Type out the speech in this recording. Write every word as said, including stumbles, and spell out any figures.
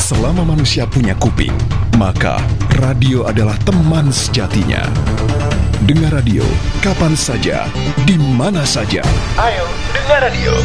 Selama manusia punya kuping, maka radio adalah teman sejatinya. Dengar radio kapan saja, di mana saja. Ayo, dengar radio.